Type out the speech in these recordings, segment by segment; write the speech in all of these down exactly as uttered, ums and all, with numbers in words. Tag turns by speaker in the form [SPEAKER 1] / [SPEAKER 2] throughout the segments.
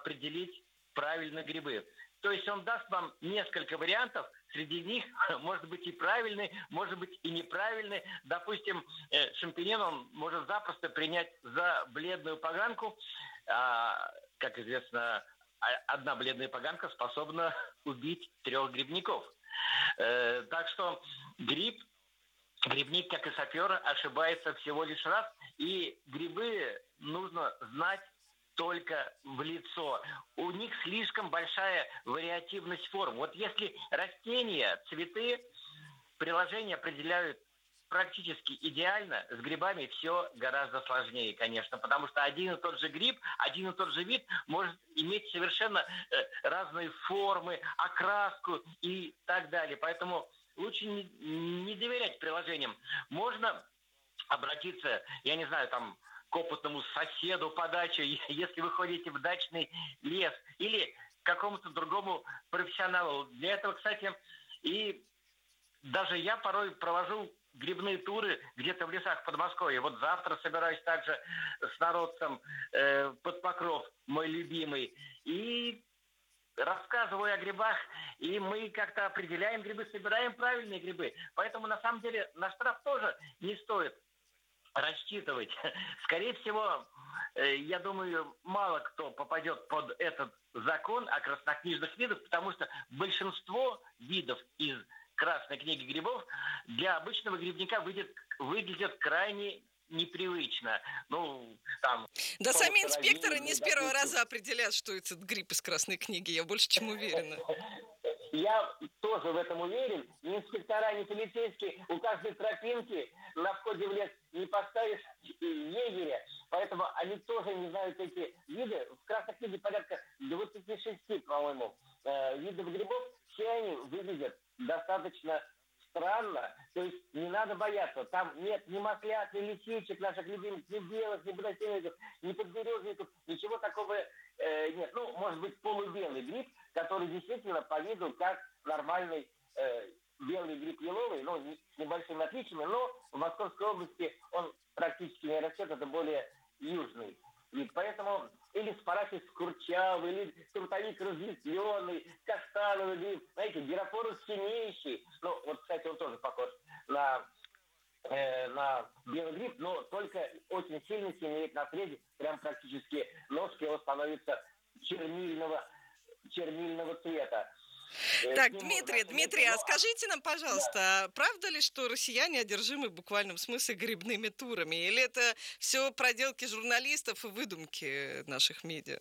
[SPEAKER 1] определить правильные грибы. То есть он даст вам несколько вариантов, среди них может быть и правильный, может быть и неправильный. Допустим, шампиньон он может запросто принять за бледную поганку. А, как известно, одна бледная поганка способна убить трех грибников. Э, так что гриб, грибник, как и сапер, ошибается всего лишь раз. И грибы нужно знать только в лицо. У них слишком большая вариативность форм. Вот если растения, цветы, приложения определяют практически идеально, с грибами все гораздо сложнее, конечно, потому что один и тот же гриб, один и тот же вид может иметь совершенно э, разные формы, окраску и так далее. Поэтому лучше не, не доверять приложениям. Можно обратиться, я не знаю, там, к опытному соседу по даче, если вы ходите в дачный лес, или к какому-то другому профессионалу. Для этого, кстати, и даже я порой провожу грибные туры где-то в лесах Подмосковья. Вот завтра собираюсь также с народцем э, под Покров, мой любимый, и рассказываю о грибах, и мы как-то определяем грибы, собираем правильные грибы. Поэтому, на самом деле, на штраф тоже не стоит рассчитывать. Скорее всего, я думаю, мало кто попадет под этот закон о краснокнижных видах, потому что большинство видов из Красной книги грибов для обычного грибника выйдет, выглядят крайне непривычно. Ну, там...
[SPEAKER 2] Да сами инспекторы не с первого раза определят, что это гриб из Красной книги, я больше чем уверена.
[SPEAKER 1] Я тоже в этом уверен. Ни инспектора, ни полицейские, у каждой тропинки на входе в лес не поставишь егеря. Поэтому они тоже не знают эти виды. В Красной книге порядка двадцать шесть, по-моему, видов грибов. Все они выглядят достаточно странно. То есть не надо бояться. Там нет ни маслят, ни лисичек наших любимых, ни белых, ни подосиновиков, ни подберезников. Ничего такого э, нет. Ну, может быть, полубелый гриб, который действительно по виду как нормальный э, белый гриб еловый, ну, не, с небольшими отличиями, но в Московской области он практически не растет, это более южный вид. Поэтому или спарахис курчавый, или трутовик разветвленный, каштановый гриб, знаете, гирофорус синейший. Ну, вот, кстати, он тоже похож на, э, на белый гриб, но только очень сильно синеет на среде, прям практически ножки его становятся чернильного, чернильного цвета.
[SPEAKER 2] Так, Дмитрий, Дмитрий, а скажите нам, пожалуйста, да. правда ли, что россияне одержимы в буквальном смысле грибными турами? Или это все проделки журналистов и выдумки наших медиа?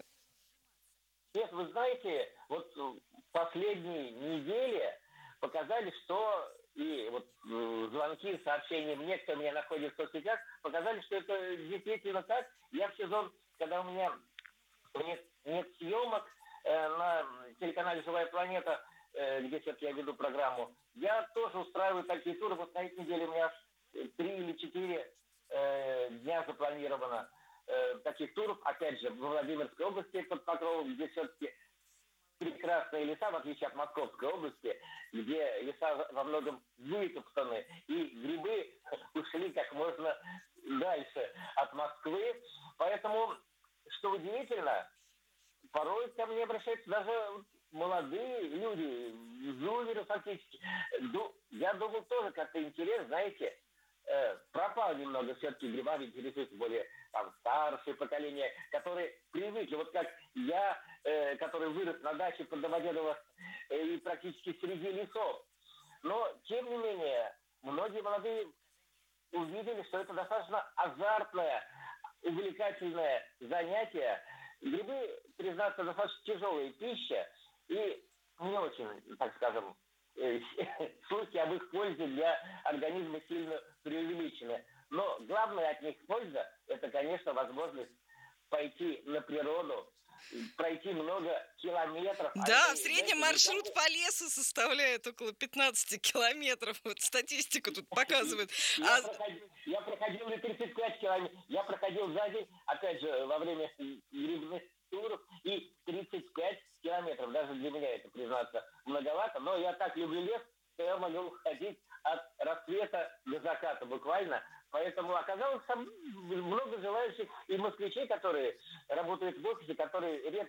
[SPEAKER 1] Нет, вы знаете, вот последние недели показали, что и вот звонки, сообщения мне, кто меня находит в соцсетях, показали, что это действительно так. Я в сезон, когда у меня нет, нет съемок, на телеканале «Живая планета», где все-таки я веду программу, я тоже устраиваю такие туры. Вот на этой неделе у меня три или четыре э, дня запланировано э, таких туров. Опять же, в Владимирской области под Покровом, где все-таки прекрасные леса, в отличие от Московской области, где леса во многом вытоптаны, и грибы ушли как можно дальше от Москвы. Поэтому, что удивительно, порой ко мне обращаются даже молодые люди, зумеры фактически. Я думал, тоже как-то интерес, знаете, э, пропал немного все-таки грибами, интересуются более там, старшее поколение, которые привыкли, вот как я, э, который вырос на даче под Домодедово э, и практически среди лесов. Но, тем не менее, многие молодые увидели, что это достаточно азартное, увлекательное занятие. Грибы, признаться, достаточно тяжелая пища, и не очень, так скажем, слухи об их пользе для организма сильно преувеличены. Но главная от них польза – это, конечно, возможность пойти на природу, пройти много километров.
[SPEAKER 2] Да,
[SPEAKER 1] Они,
[SPEAKER 2] в среднем
[SPEAKER 1] знаете,
[SPEAKER 2] маршрут
[SPEAKER 1] никак...
[SPEAKER 2] по лесу составляет около пятнадцать километров. Вот статистика тут показывает.
[SPEAKER 1] Я,
[SPEAKER 2] а...
[SPEAKER 1] проходил, я проходил на тридцать пять километров. Я проходил за день, опять же, во время грибных туров, и тридцать пять километров. Даже для меня это, признаться, многовато. Но я так люблю лес, что я могу ходить от рассвета до заката буквально. Поэтому оказалось там много желающих и москвичей, которые работают в офисе, которые редко